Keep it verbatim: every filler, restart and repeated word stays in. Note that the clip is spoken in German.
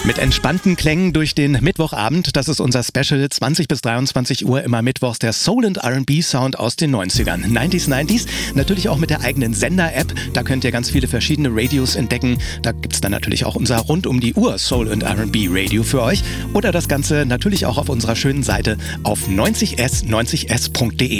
Mit entspannten Klängen durch den Mittwochabend, das ist unser Special, zwanzig bis dreiundzwanzig Uhr, immer mittwochs, der Soul- und R and B-Sound aus den neunzigern. neunziger, neunziger, natürlich auch mit der eigenen Sender-App, da könnt ihr ganz viele verschiedene Radios entdecken. Da gibt's dann natürlich auch unser rund um die Uhr Soul- und R and B-Radio für euch. Oder das Ganze natürlich auch auf unserer schönen Seite auf neunzig s neunzig s punkt de.